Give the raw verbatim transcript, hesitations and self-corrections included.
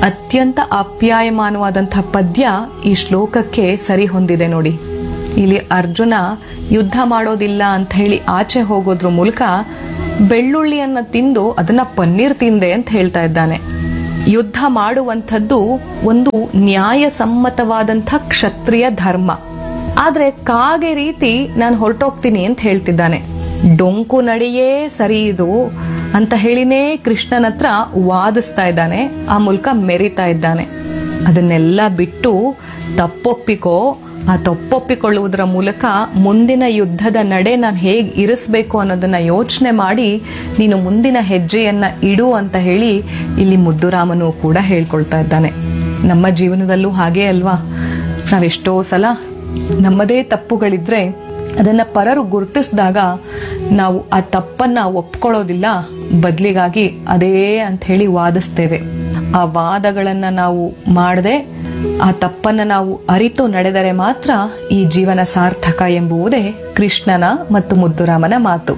ಅತ್ಯಂತ ಆಪ್ಯಾಯಮಾನವಾದಂಥ ಪದ್ಯ ಈ ಶ್ಲೋಕಕ್ಕೆ ಸರಿ ಹೊಂದಿದೆ ನೋಡಿ. ಇಲ್ಲಿ ಅರ್ಜುನ ಯುದ್ಧ ಮಾಡೋದಿಲ್ಲ ಅಂತ ಹೇಳಿ ಆಚೆ ಹೋಗೋದ್ರ ಮೂಲಕ ಬೆಳ್ಳುಳ್ಳಿಯನ್ನ ತಿಂದು ಅದನ್ನ ಪನ್ನೀರ್ ತಿಂದೆ ಅಂತ ಹೇಳ್ತಾ ಇದ್ದಾನೆ. ಯುದ್ಧ ಮಾಡುವಂಥದ್ದು ಒಂದು ನ್ಯಾಯಸಮ್ಮತವಾದಂಥ ಕ್ಷತ್ರಿಯ ಧರ್ಮ. ಆದ್ರೆ ಕಾಗೆ ರೀತಿ ನಾನು ಹೊರಟೋಗ್ತೀನಿ ಅಂತ ಹೇಳ್ತಿದ್ದಾನೆ. ಡೊಂಕು ನಡೆಯೇ ಸರಿ ಇದು ಅಂತ ಹೇಳಿನೇ ಕೃಷ್ಣನ ಹತ್ರ ವಾದಿಸ್ತಾ ಇದ್ದಾನೆ, ಆ ಮೂಲಕ ಮೆರಿತಾ ಇದ್ದಾನೆ. ಅದನ್ನೆಲ್ಲ ಬಿಟ್ಟು ತಪ್ಪೊಪ್ಪಿಕೋ, ಆ ತಪ್ಪೊಪ್ಪಿಕೊಳ್ಳುವುದರ ಮೂಲಕ ಮುಂದಿನ ಯುದ್ಧದ ನಡೆ ನಾನು ಹೇಗೆ ಇರಿಸ್ಬೇಕು ಅನ್ನೋದನ್ನ ಯೋಚನೆ ಮಾಡಿ ನೀನು ಮುಂದಿನ ಹೆಜ್ಜೆಯನ್ನ ಇಡು ಅಂತ ಹೇಳಿ ಇಲ್ಲಿ ಮುದ್ದುರಾಮನು ಕೂಡ ಹೇಳ್ಕೊಳ್ತಾ ಇದ್ದಾನೆ. ನಮ್ಮ ಜೀವನದಲ್ಲೂ ಹಾಗೇ ಅಲ್ವಾ? ನಾವೆಷ್ಟೋ ಸಲ ನಮ್ಮದೇ ತಪ್ಪುಗಳಿದ್ರೆ ಅದನ್ನ ಪರರು ಗುರುತಿಸಿದಾಗ ನಾವು ಆ ತಪ್ಪನ್ನ ಒಪ್ಕೊಳ್ಳೋದಿಲ್ಲ, ಬದಲಿಗಾಗಿ ಅದೇ ಅಂತ ಹೇಳಿ ವಾದಿಸ್ತೇವೆ. ಆ ವಾದಗಳನ್ನ ನಾವು ಮಾಡದೆ ಆ ತಪ್ಪನ್ನ ನಾವು ಅರಿತು ನಡೆದರೆ ಮಾತ್ರ ಈ ಜೀವನ ಸಾರ್ಥಕ ಎಂಬುವುದೇ ಕೃಷ್ಣನ ಮತ್ತು ಮುದ್ದುರಾಮನ ಮಾತು.